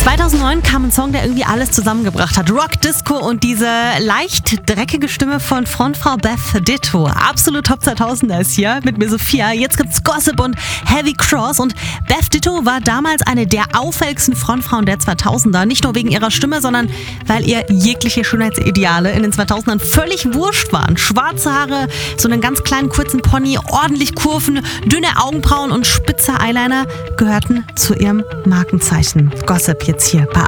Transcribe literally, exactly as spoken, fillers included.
zweitausendneun kam ein Song, der irgendwie alles zusammengebracht hat. Rock, Disco und diese leicht dreckige Stimme von Frontfrau Beth Ditto. Absolut Top zweitausender ist hier mit mir Sophia. Jetzt gibt's Gossip und Heavy Cross. Und Beth Ditto war damals eine der auffälligsten Frontfrauen der zweitausender. Nicht nur wegen ihrer Stimme, sondern weil ihr jegliche Schönheitsideale in den zweitausendern völlig wurscht waren. Schwarze Haare, so einen ganz kleinen kurzen Pony, ordentlich Kurven, dünne Augenbrauen und spitzer Eyeliner gehörten zu ihrem Markenzeichen. Gossip jetzt hier bei